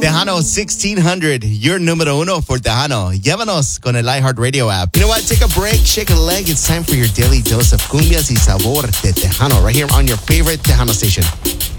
Tejano 1600, your número uno for Tejano. Llévanos con el iHeartRadio app. You know what? Take a break, shake a leg. It's time for your daily dose of cumbias y sabor de Tejano right here on your favorite Tejano station.